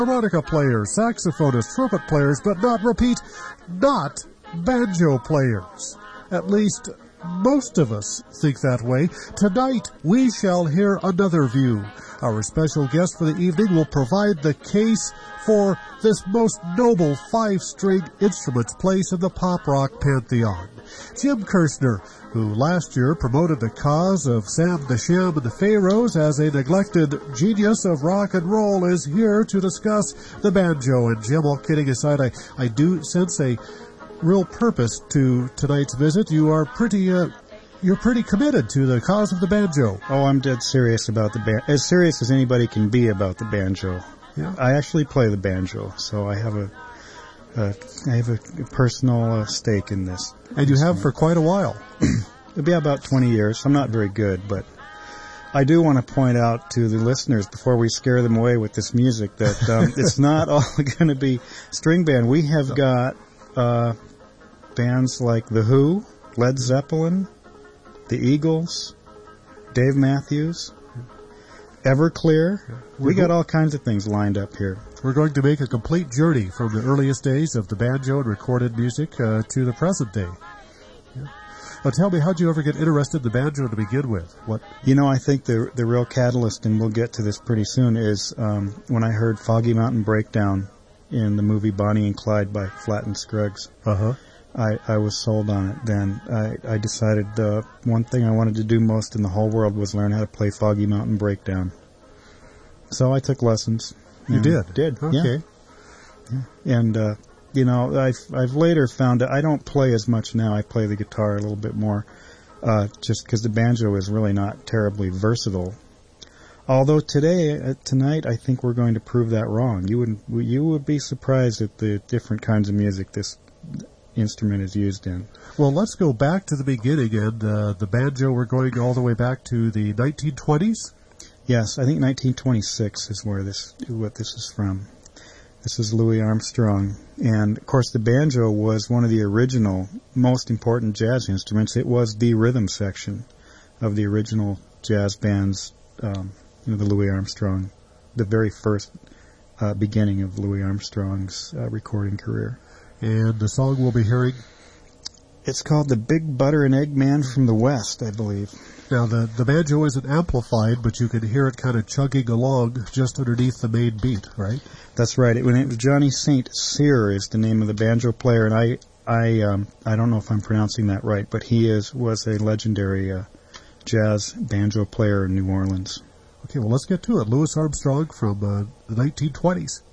harmonica players, saxophonists, trumpet players, but not banjo players. At least most of us think that way. Tonight, we shall hear another view. Our special guest for the evening will provide the case for this most noble five-string instrument's place in the pop-rock pantheon. Jim Kirshner, who last year promoted the cause of Sam the Sham and the Pharaohs as a neglected genius of rock and roll, is here to discuss the banjo. And Jim, all kidding aside, I do sense a real purpose to tonight's visit. You're pretty committed to the cause of the banjo. Oh, I'm dead serious about the banjo. As serious as anybody can be about the banjo. Yeah. I actually play the banjo, so I have a personal stake in this. And you have for quite a while. It'll be about 20 years. I'm not very good, but I do want to point out to the listeners before we scare them away with this music that it's not all going to be string band. We have got bands like The Who, Led Zeppelin, The Eagles, Dave Matthews, Everclear. We got all kinds of things lined up here. We're going to make a complete journey from the earliest days of the banjo and recorded music to the present day. Yeah. Well, tell me, how'd you ever get interested in the banjo to begin with? What? You know, I think the real catalyst, and we'll get to this pretty soon, is when I heard Foggy Mountain Breakdown in the movie Bonnie and Clyde by Flatt and Scruggs. Uh-huh. I was sold on it then. I decided the one thing I wanted to do most in the whole world was learn how to play Foggy Mountain Breakdown. So I took lessons. You did? Did, okay. Yeah. And, you know, I've later found that I don't play as much now. I play the guitar a little bit more, just because the banjo is really not terribly versatile. Although tonight, I think we're going to prove that wrong. You would be surprised at the different kinds of music this instrument is used in. Well, let's go back to the beginning, and the banjo, we're going all the way back to the 1920s? Yes, I think 1926 is what this is from. This is Louis Armstrong. And, of course, the banjo was one of the original, most important jazz instruments. It was the rhythm section of the original jazz bands, the Louis Armstrong, the very first beginning of Louis Armstrong's recording career. And the song we'll be hearing? It's called The Big Butter and Egg Man from the West, I believe. Now, the banjo isn't amplified, but you can hear it kind of chugging along just underneath the main beat, right? That's right. Johnny St. Cyr is the name of the banjo player, and I don't know if I'm pronouncing that right, but he was a legendary jazz banjo player in New Orleans. Okay, well, let's get to it. Louis Armstrong from the 1920s.